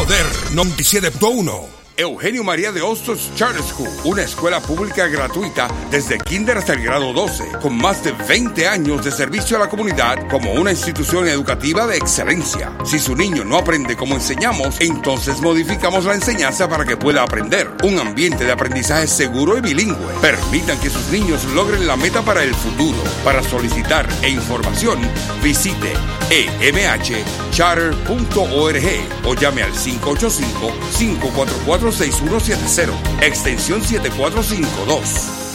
Poder 97.1. Eugenio María de Hostos Charter School, una escuela pública gratuita desde kinder hasta el grado 12, con más de 20 años de servicio a la comunidad como una institución educativa de excelencia. Si su niño no aprende como enseñamos, entonces modificamos la enseñanza para que pueda aprender. Un ambiente de aprendizaje seguro y bilingüe. Permitan que sus niños logren la meta para el futuro. Para solicitar información, visite emhcharter.org o llame al 585-544-6170, extensión 7452.